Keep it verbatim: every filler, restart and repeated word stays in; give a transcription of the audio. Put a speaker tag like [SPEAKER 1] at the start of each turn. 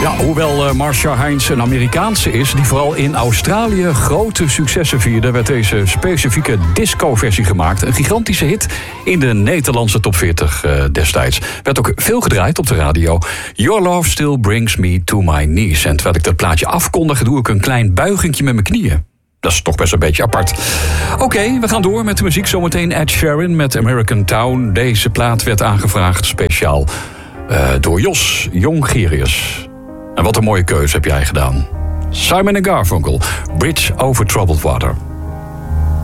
[SPEAKER 1] Ja, hoewel uh, Marcia Hines een Amerikaanse is die vooral in Australië grote successen vierde, werd deze specifieke disco-versie gemaakt. Een gigantische hit in de Nederlandse top veertig uh, destijds. Werd ook veel gedraaid op de radio. Your Love Still Brings Me to My Knees. En terwijl ik dat plaatje afkondig, doe ik een klein buigingje met mijn knieën. Dat is toch best een beetje apart. Oké, okay, we gaan door met de muziek. Zometeen Ed Sheeran met American Town. Deze plaat werd aangevraagd speciaal uh, door Jos Jongerius. En wat een mooie keuze heb jij gedaan. Simon en Garfunkel, Bridge Over Troubled Water.